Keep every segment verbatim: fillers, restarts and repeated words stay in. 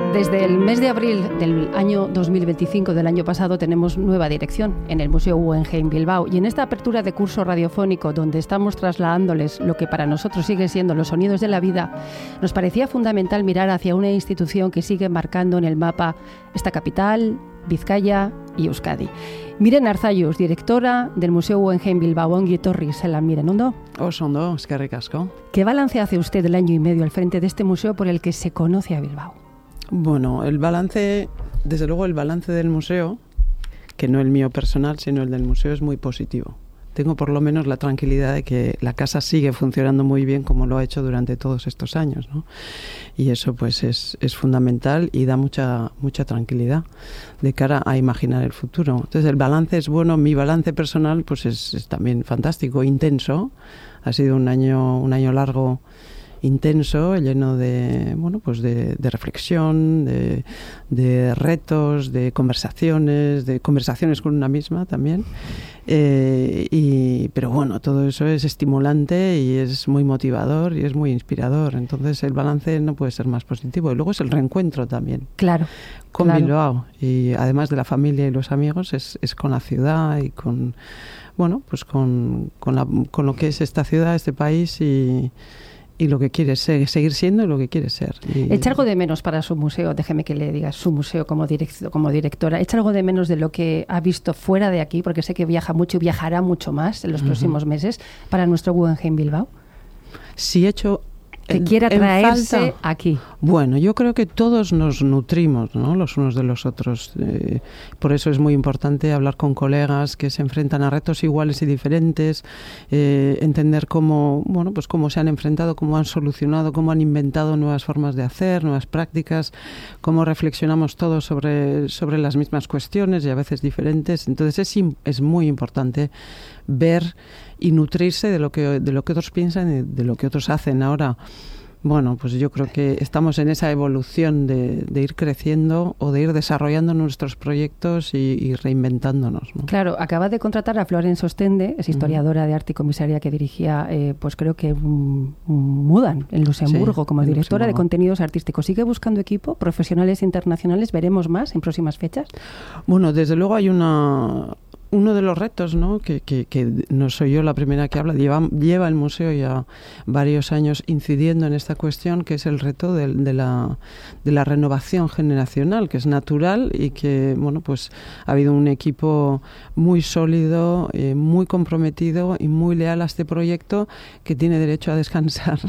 Desde el mes de abril del año dos mil veinticinco, del año pasado, tenemos nueva dirección en el Museo Guggenheim Bilbao. Y en esta apertura de curso radiofónico, donde estamos trasladándoles lo que para nosotros sigue siendo los sonidos de la vida, nos parecía fundamental mirar hacia una institución que sigue marcando en el mapa esta capital, Vizcaya y Euskadi. Miren Arzallus, directora del Museo Guggenheim Bilbao. Ongi etorri, zelan miren, ondo? Oso ondo, eskerrik asko. ¿Qué balance hace usted del año y medio al frente de este museo por el que se conoce a Bilbao? Bueno, el balance, desde luego el balance del museo, que no el mío personal, sino el del museo, es muy positivo. Tengo por lo menos la tranquilidad de que la casa sigue funcionando muy bien como lo ha hecho durante todos estos años, ¿no? Y eso pues es, es fundamental y da mucha, mucha tranquilidad de cara a imaginar el futuro. Entonces el balance es bueno, mi balance personal pues es, es también fantástico, intenso. Ha sido un año, un año largo, intenso, lleno de bueno pues de, de reflexión, de, de retos, de conversaciones, de conversaciones con una misma también. Eh, y, pero bueno, todo eso es estimulante y es muy motivador y es muy inspirador. Entonces el balance no puede ser más positivo. Y luego es el reencuentro también. Claro. Con claro. Bilbao. Y además de la familia y los amigos, es, es con la ciudad y con bueno, pues con, con, la, con lo que es esta ciudad, este país y y lo que quiere ser, seguir siendo lo que quiere ser. Y ¿echa algo de menos para su museo? Déjeme que le diga, su museo como, direct, como directora. ¿Echa algo de menos de lo que ha visto fuera de aquí? Porque sé que viaja mucho y viajará mucho más en los uh-huh. próximos meses para nuestro Guggenheim Bilbao. Sí, he hecho... Que quiera traerse aquí. Bueno, yo creo que todos nos nutrimos, ¿no?, los unos de los otros. Eh, por eso es muy importante hablar con colegas que se enfrentan a retos iguales y diferentes, eh, entender cómo, bueno, pues cómo se han enfrentado, cómo han solucionado, cómo han inventado nuevas formas de hacer, nuevas prácticas, cómo reflexionamos todos sobre, sobre las mismas cuestiones y a veces diferentes. Entonces es, es muy importante ver y nutrirse de lo que de lo que otros piensan y de lo que otros hacen. Ahora, bueno, pues yo creo que estamos en esa evolución de, de ir creciendo o de ir desarrollando nuestros proyectos y, y reinventándonos, ¿no? Claro, acaba de contratar a Florence Ostende, es historiadora uh-huh. de arte y comisaria que dirigía, eh, pues creo que um, Mudan en Luxemburgo, sí, como directora Luxemburgo. de contenidos artísticos. ¿Sigue buscando equipo, profesionales internacionales? ¿Veremos más en próximas fechas? Bueno, desde luego hay una... Uno de los retos, ¿no?, que, que, que no soy yo la primera que habla, lleva, lleva el museo ya varios años incidiendo en esta cuestión, que es el reto de, de, la, de la renovación generacional, que es natural y que, bueno, pues ha habido un equipo muy sólido, eh, muy comprometido y muy leal a este proyecto, que tiene derecho a descansar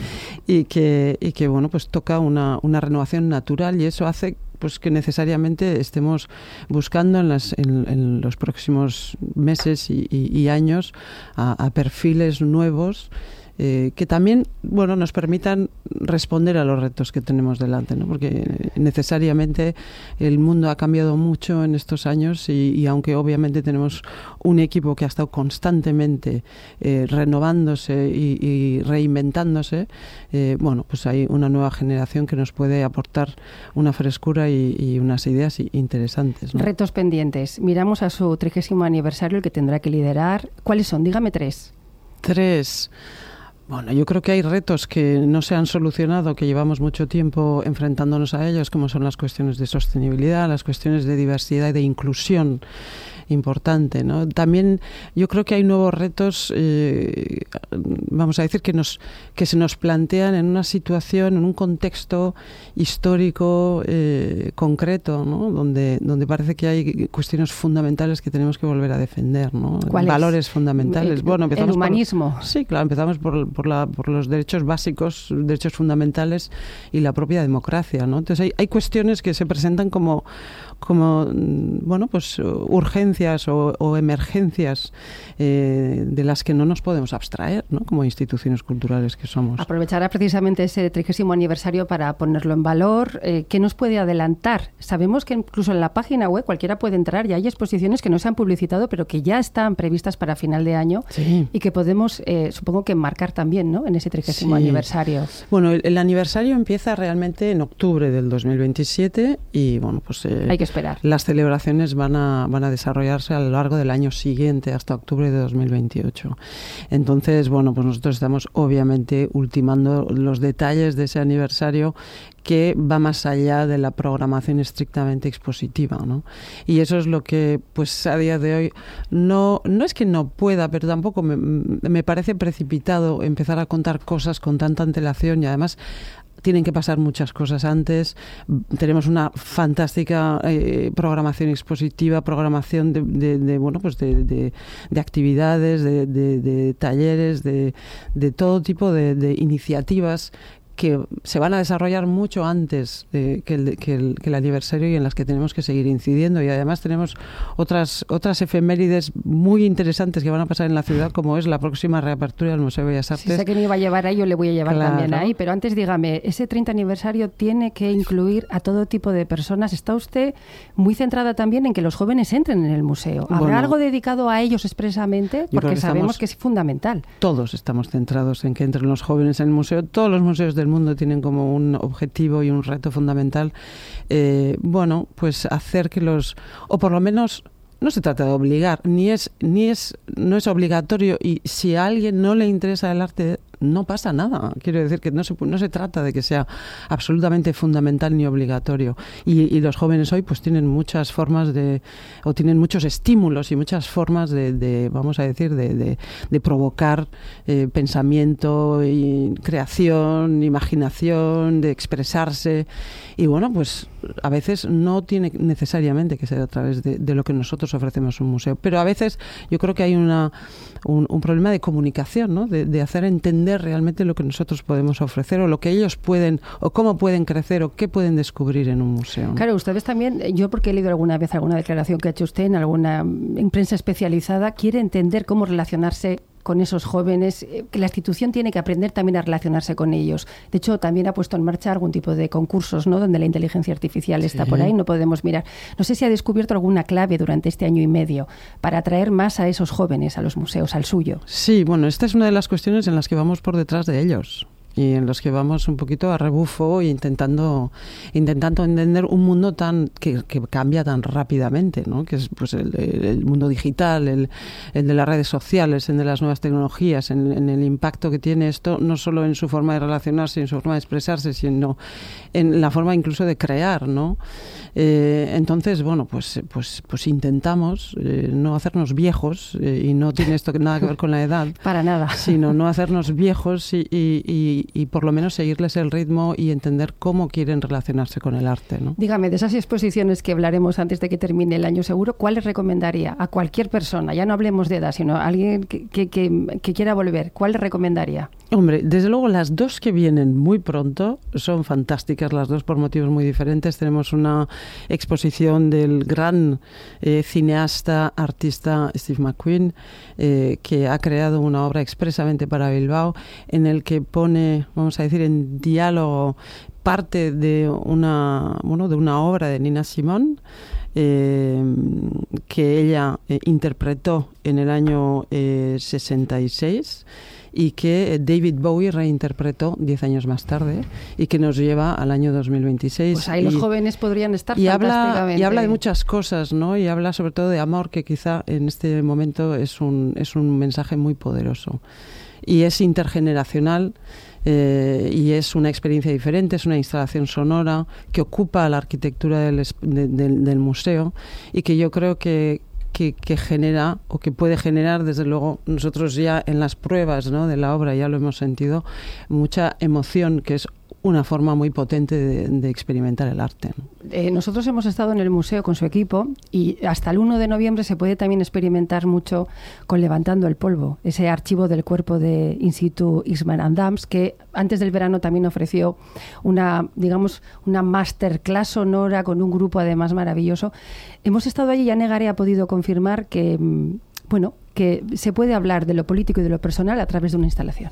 y que, y que, bueno, pues toca una, una renovación natural, y eso hace pues que necesariamente estemos buscando en, las, en, en los próximos meses y, y, y años a, a perfiles nuevos eh, que también, bueno, nos permitan responder a los retos que tenemos delante, ¿no? Porque necesariamente el mundo ha cambiado mucho en estos años y, y aunque obviamente tenemos un equipo que ha estado constantemente eh, renovándose y, y reinventándose, eh, bueno, pues hay una nueva generación que nos puede aportar una frescura y, y unas ideas interesantes, ¿no? Retos pendientes. Miramos a su trigésimo aniversario, el que tendrá que liderar. ¿Cuáles son? Dígame tres. Tres. Bueno, yo creo que hay retos que no se han solucionado, que llevamos mucho tiempo enfrentándonos a ellos, como son las cuestiones de sostenibilidad, las cuestiones de diversidad y de inclusión importante, ¿no? También yo creo que hay nuevos retos, eh, vamos a decir, que nos que se nos plantean en una situación, en un contexto histórico eh, concreto, ¿no? Donde donde parece que hay cuestiones fundamentales que tenemos que volver a defender, ¿no? Valores fundamentales. El, bueno, empezamos el humanismo. Por, sí, claro, empezamos por por, la, por los derechos básicos, derechos fundamentales y la propia democracia, ¿no? Entonces hay hay cuestiones que se presentan como como bueno, pues urgencias o, o emergencias eh, de las que no nos podemos abstraer, ¿no?, como instituciones culturales que somos. Aprovechará precisamente ese trigésimo aniversario para ponerlo en valor. Eh, ¿Qué nos puede adelantar? Sabemos que incluso en la página web cualquiera puede entrar y hay exposiciones que no se han publicitado pero que ya están previstas para final de año, sí, y que podemos, eh, supongo que marcar también, ¿no?, en ese trigésimo sí. aniversario. Bueno, el, el aniversario empieza realmente en octubre del dos mil veintisiete y bueno, pues eh, hay que esperar. Las celebraciones van a, van a desarrollarse a lo largo del año siguiente, hasta octubre de dos mil veintiocho. Entonces, bueno, pues nosotros estamos obviamente ultimando los detalles de ese aniversario, que va más allá de la programación estrictamente expositiva, ¿no? Y eso es lo que, pues a día de hoy, no, no es que no pueda, pero tampoco me, me parece precipitado empezar a contar cosas con tanta antelación, y además tienen que pasar muchas cosas antes. Tenemos una fantástica eh, programación expositiva, programación de, de, de bueno, pues de, de, de actividades, de, de, de talleres, de, de todo tipo de, de iniciativas que se van a desarrollar mucho antes eh, que, el, que, el, que el aniversario, y en las que tenemos que seguir incidiendo. Y además tenemos otras otras efemérides muy interesantes que van a pasar en la ciudad, como es la próxima reapertura del Museo de Bellas Artes. Si sé que me iba a llevar ahí, yo le voy a llevar claro. también ahí. Pero antes dígame, ese treinta aniversario tiene que incluir a todo tipo de personas. ¿Está usted muy centrada también en que los jóvenes entren en el museo? ¿Habrá bueno, algo dedicado a ellos expresamente? Porque sabemos que es fundamental. Todos estamos centrados en que entren los jóvenes en el museo. Todos los museos del mundo tienen como un objetivo y un reto fundamental, eh, bueno, pues hacer que los, o por lo menos no se trata de obligar, ni es, ni es, no es obligatorio, y si a alguien no le interesa el arte, no pasa nada. Quiero decir que no se, no se trata de que sea absolutamente fundamental ni obligatorio. Y, y los jóvenes hoy pues tienen muchas formas de, o tienen muchos estímulos y muchas formas de, de vamos a decir, de, de, de provocar eh, pensamiento, y creación, imaginación, de expresarse. Y bueno, pues a veces no tiene necesariamente que ser a través de, de lo que nosotros ofrecemos en un museo. Pero a veces yo creo que hay una, un, un problema de comunicación, ¿no? De, de hacer entender realmente lo que nosotros podemos ofrecer, o lo que ellos pueden, o cómo pueden crecer, o qué pueden descubrir en un museo, ¿no? Claro, ustedes también, yo porque he leído alguna vez alguna declaración que ha hecho usted en alguna en prensa especializada, quiere entender cómo relacionarse con esos jóvenes, que la institución tiene que aprender también a relacionarse con ellos. De hecho, también ha puesto en marcha algún tipo de concursos, ¿no?, donde la inteligencia artificial está sí. por ahí, no podemos mirar. No sé si ha descubierto alguna clave durante este año y medio para atraer más a esos jóvenes a los museos, al suyo. Sí, bueno, esta es una de las cuestiones en las que vamos por detrás de ellos, y en los que vamos un poquito a rebufo, e intentando intentando entender un mundo tan que, que cambia tan rápidamente, ¿no? Que es pues el, el mundo digital, el, el de las redes sociales, el de las nuevas tecnologías, en, en el impacto que tiene esto, no solo en su forma de relacionarse, en su forma de expresarse, sino en la forma incluso de crear, ¿no? Eh, entonces, bueno, pues pues pues intentamos eh, no hacernos viejos, eh, y no tiene esto nada que ver con la edad. Para nada. Sino no hacernos viejos y, y, y, y por lo menos seguirles el ritmo y entender cómo quieren relacionarse con el arte, ¿no? Dígame, de esas exposiciones que hablaremos antes de que termine el año seguro, ¿cuál les recomendaría a cualquier persona? Ya no hablemos de edad, sino a alguien que, que, que, que quiera volver. ¿Cuál le recomendaría? Hombre, desde luego las dos que vienen muy pronto son fantásticas, las dos por motivos muy diferentes. Tenemos una exposición del gran eh, cineasta, artista Steve McQueen, eh, que ha creado una obra expresamente para Bilbao, en el que pone, vamos a decir, en diálogo parte de una, bueno, de una obra de Nina Simone, eh, que ella eh, interpretó en el año eh, sesenta y seis, y que David Bowie reinterpretó diez años más tarde, y que nos lleva al año dos mil veintiséis. Pues ahí y, los jóvenes podrían estar y fantásticamente. Habla, y habla de muchas cosas, ¿no? Y habla sobre todo de amor, que quizá en este momento es un, es un mensaje muy poderoso. Y es intergeneracional, eh, y es una experiencia diferente, es una instalación sonora que ocupa la arquitectura del, de, del, del museo, y que yo creo que Que, que genera, o que puede generar, desde luego, nosotros ya en las pruebas, ¿no?, de la obra ya lo hemos sentido, mucha emoción, que es una forma muy potente de, de experimentar el arte, ¿no? Eh, nosotros hemos estado en el museo con su equipo, y hasta el uno de noviembre se puede también experimentar mucho con Levantando el polvo, ese archivo del cuerpo de In situ Ixman and Dams, que antes del verano también ofreció una, digamos, una masterclass sonora con un grupo además maravilloso. Hemos estado allí y ya Negaré ha podido confirmar que, bueno, que se puede hablar de lo político y de lo personal a través de una instalación.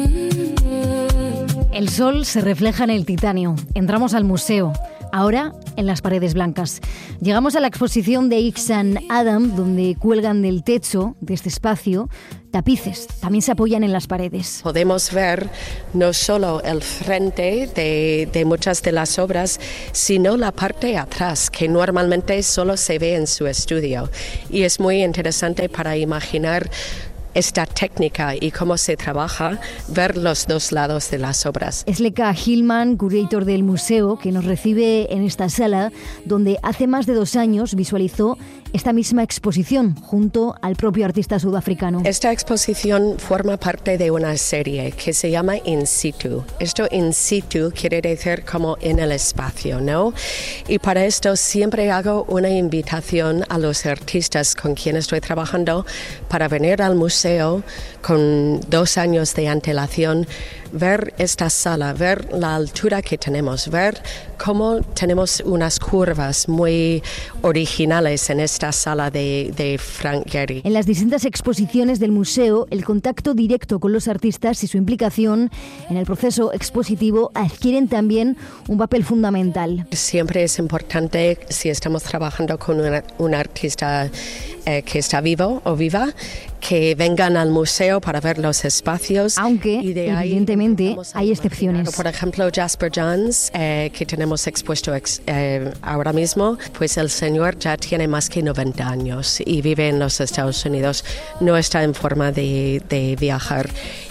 El sol se refleja en el titanio. Entramos al museo. Ahora en las paredes blancas. Llegamos a la exposición de Ixan Adam, donde cuelgan del techo de este espacio tapices, también se apoyan en las paredes. Podemos ver no solo el frente de, de muchas de las obras, sino la parte de atrás, que normalmente solo se ve en su estudio. Y es muy interesante para imaginar esta técnica y cómo se trabaja, ver los dos lados de las obras. Es Leka Hillman, curator del museo, que nos recibe en esta sala, donde hace más de dos años visualizó esta misma exposición junto al propio artista sudafricano. Esta exposición forma parte de una serie que se llama In Situ. Esto in situ quiere decir como en el espacio, ¿no? Y para esto siempre hago una invitación a los artistas con quienes estoy trabajando para venir al museo con dos años de antelación, ver esta sala, ver la altura que tenemos, ver cómo tenemos unas curvas muy originales en esta sala de, de Frank Gehry. En las distintas exposiciones del museo, el contacto directo con los artistas y su implicación en el proceso expositivo adquieren también un papel fundamental. Siempre es importante, si estamos trabajando con una, un artista eh, que está vivo o viva, que vengan al museo para ver los espacios. Aunque, y de evidentemente, hay excepciones. Por ejemplo, Jasper Johns, eh, que tenemos expuesto ex, eh, ahora mismo, pues el señor ya tiene más que noventa años y vive en los Estados Unidos. No está en forma de, de viajar.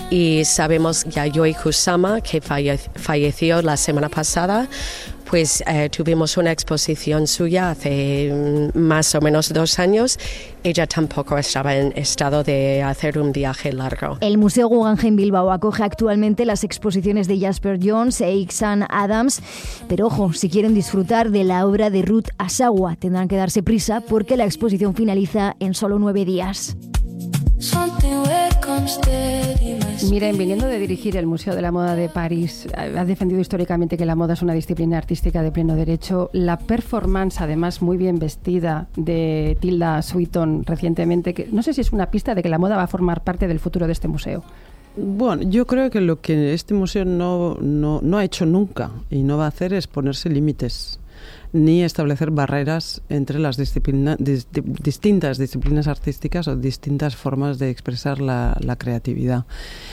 Y sabemos Yayoi Kusama, que falle, falleció la semana pasada, pues eh, tuvimos una exposición suya hace más o menos dos años. Ella tampoco estaba en estado de hacer un viaje largo. El Museo Guggenheim Bilbao acoge actualmente las exposiciones de Jasper Johns e Ixan Adams, pero ojo, si quieren disfrutar de la obra de Ruth Asawa, tendrán que darse prisa porque la exposición finaliza en solo nueve días. Miren, viniendo de dirigir el Museo de la Moda de París, has defendido históricamente que la moda es una disciplina artística de pleno derecho. La performance, además muy bien vestida, de Tilda Swinton recientemente, que no sé si es una pista de que la moda va a formar parte del futuro de este museo. Bueno, yo creo que lo que este museo no, no, no ha hecho nunca y no va a hacer es ponerse límites, ni establecer barreras entre las disciplina, dis, distintas disciplinas artísticas o distintas formas de expresar la, la creatividad.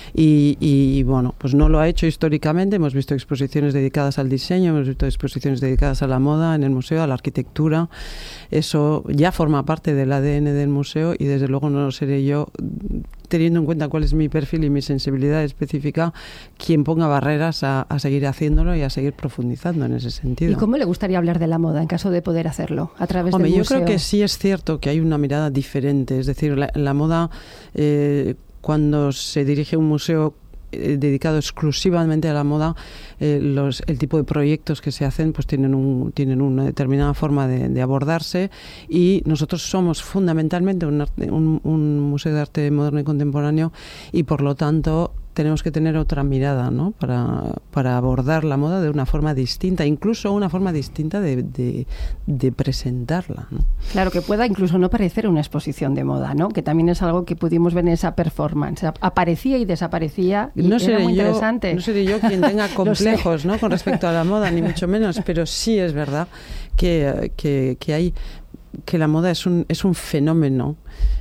Y, y bueno, pues no lo ha hecho históricamente. Hemos visto exposiciones dedicadas al diseño, hemos visto exposiciones dedicadas a la moda en el museo, a la arquitectura. Eso ya forma parte del A D N del museo y desde luego no lo seré yo, teniendo en cuenta cuál es mi perfil y mi sensibilidad específica, quien ponga barreras a, a seguir haciéndolo y a seguir profundizando en ese sentido. ¿Y cómo le gustaría hablar de la moda en caso de poder hacerlo a través Hombre, del yo museo? Creo que sí es cierto que hay una mirada diferente. Es decir, la, la moda, eh, cuando se dirige un museo eh, dedicado exclusivamente a la moda, eh, los, el tipo de proyectos que se hacen pues tienen, un, tienen una determinada forma de, de abordarse, y nosotros somos fundamentalmente un, arte, un, un museo de arte moderno y contemporáneo, y por lo tanto tenemos que tener otra mirada, ¿no? para, para abordar la moda de una forma distinta, incluso una forma distinta de, de, de presentarla, ¿no? Claro, que pueda incluso no parecer una exposición de moda, ¿no? Que también es algo que pudimos ver en esa performance. Aparecía y desaparecía y no era muy yo, interesante. No seré yo quien tenga complejos, ¿no? Con respecto a la moda, ni mucho menos, pero sí es verdad que, que, que hay que la moda es un es un fenómeno.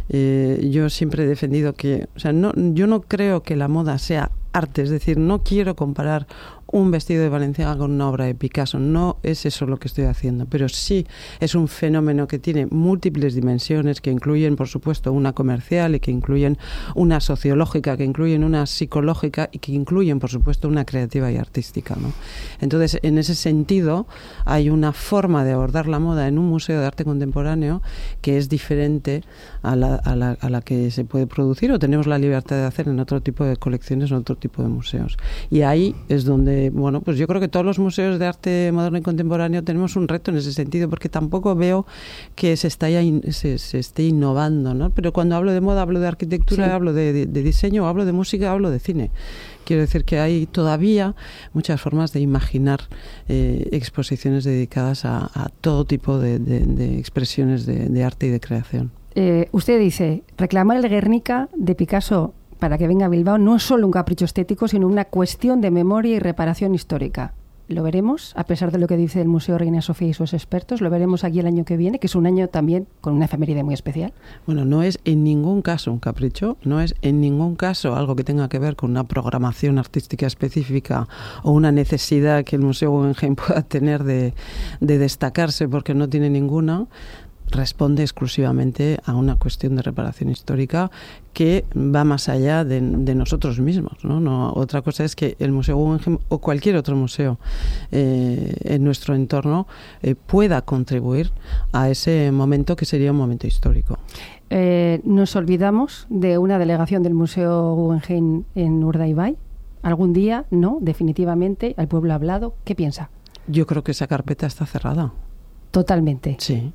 Eh, yo siempre he defendido que, o sea, no, yo no creo que la moda sea arte, es decir, no quiero comparar un vestido de Balenciaga con una obra de Picasso, no es eso lo que estoy haciendo, pero sí es un fenómeno que tiene múltiples dimensiones, que incluyen, por supuesto, una comercial y que incluyen una sociológica, que incluyen una psicológica y que incluyen, por supuesto, una creativa y artística, ¿no? Entonces, en ese sentido, hay una forma de abordar la moda en un museo de arte contemporáneo que es diferente a la, a la, a la que se puede producir o tenemos la libertad de hacer en otro tipo de colecciones o en otro tipo de museos. Y ahí es donde bueno, pues yo creo que todos los museos de arte moderno y contemporáneo tenemos un reto en ese sentido, porque tampoco veo que se, está in, se, se esté innovando, ¿no? Pero cuando hablo de moda, hablo de arquitectura, sí. hablo de, de, de diseño, hablo de música, hablo de cine. Quiero decir que hay todavía muchas formas de imaginar eh, exposiciones dedicadas a, a todo tipo de, de, de expresiones de, de arte y de creación. Eh, usted dice, reclamar el Guernica de Picasso para que venga a Bilbao no es solo un capricho estético, sino una cuestión de memoria y reparación histórica. lo veremos, a pesar de lo que dice el Museo Reina Sofía y sus expertos, lo veremos aquí el año que viene, que es un año también con una efeméride muy especial. Bueno, no es en ningún caso un capricho, no es en ningún caso algo que tenga que ver con una programación artística específica o una necesidad que el Museo Guggenheim pueda tener de, de destacarse, porque no tiene ninguna. Responde exclusivamente a una cuestión de reparación histórica que va más allá de, de nosotros mismos, ¿no? No, otra cosa es que el Museo Guggenheim o cualquier otro museo eh, en nuestro entorno eh, pueda contribuir a ese momento que sería un momento histórico. Eh, nos olvidamos de una delegación del Museo Guggenheim en Urdaibai. ¿Algún día? No, definitivamente. ¿El pueblo ha hablado? ¿Qué piensa? Yo creo que esa carpeta está cerrada. Totalmente. Sí.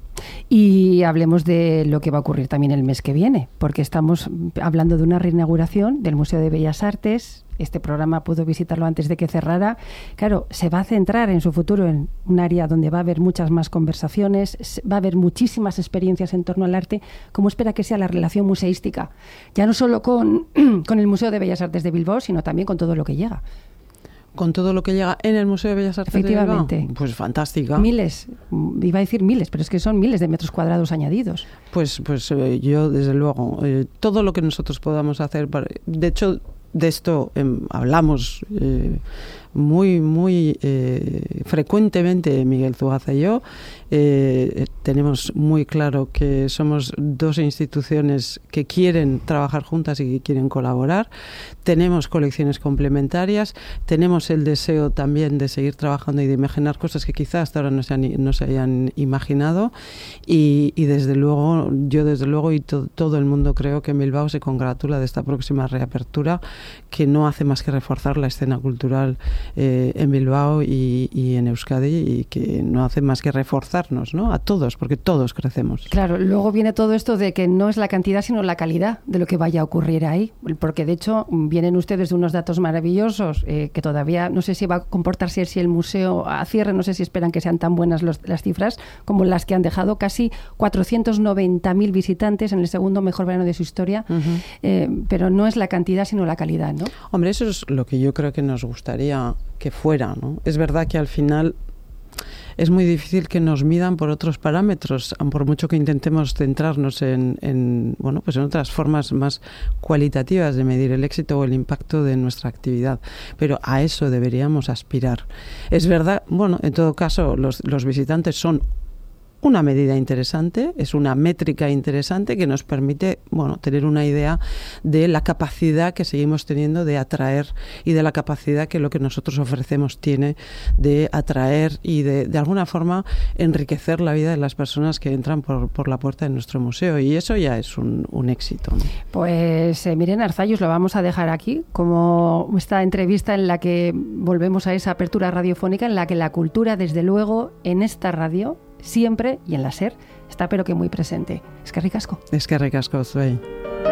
Y hablemos de lo que va a ocurrir también el mes que viene, porque estamos hablando de una reinauguración del Museo de Bellas Artes. Este programa pudo visitarlo antes de que cerrara. Claro, se va a centrar en su futuro en un área donde va a haber muchas más conversaciones, va a haber muchísimas experiencias en torno al arte. ¿Cómo espera que sea la relación museística? Ya no solo con, con el Museo de Bellas Artes de Bilbao, sino también con todo lo que llega. Con todo lo que llega en el Museo de Bellas Artes Efectivamente. de Bilbao, pues fantástica. Miles, iba a decir miles, pero es que son miles de metros cuadrados añadidos. Pues, pues eh, yo, desde luego, eh, todo lo que nosotros podamos hacer, para, de hecho, de esto eh, hablamos eh, muy, muy eh, frecuentemente Miguel Zugaza y yo. Eh, tenemos muy claro que somos dos instituciones que quieren trabajar juntas y que quieren colaborar. Tenemos colecciones complementarias, tenemos el deseo también de seguir trabajando y de imaginar cosas que quizás hasta ahora no se, han, no se hayan imaginado, y, y desde luego, yo desde luego y to, todo el mundo creo que Bilbao se congratula de esta próxima reapertura, que no hace más que reforzar la escena cultural eh, en Bilbao y, y en Euskadi, y que no hace más que reforzarnos, ¿no? A todos, porque todos crecemos. Claro, luego viene todo esto de que no es la cantidad sino la calidad de lo que vaya a ocurrir ahí, porque de hecho vienen ustedes de unos datos maravillosos eh, que todavía no sé si va a comportarse si el museo a cierre, no sé si esperan que sean tan buenas los, las cifras como las que han dejado, casi cuatrocientos noventa mil visitantes en el segundo mejor verano de su historia, uh-huh. eh, pero no es la cantidad sino la calidad, ¿no? Hombre, eso es lo que yo creo que nos gustaría que fuera, ¿no? Es verdad que al final es muy difícil que nos midan por otros parámetros, por mucho que intentemos centrarnos en, en, bueno, pues en otras formas más cualitativas de medir el éxito o el impacto de nuestra actividad. Pero a eso deberíamos aspirar. Es verdad, bueno, en todo caso, los, los visitantes son una medida interesante, es una métrica interesante que nos permite, bueno, tener una idea de la capacidad que seguimos teniendo de atraer y de la capacidad que lo que nosotros ofrecemos tiene de atraer y de, de alguna forma, enriquecer la vida de las personas que entran por, por la puerta de nuestro museo, y eso ya es un, un éxito, ¿no? Pues eh, Miren Arzallus, lo vamos a dejar aquí como esta entrevista en la que volvemos a esa apertura radiofónica en la que la cultura, desde luego, en esta radio siempre, y en la SER, está pero que muy presente. Eskerrik asko. Eskerrik asko, zuei.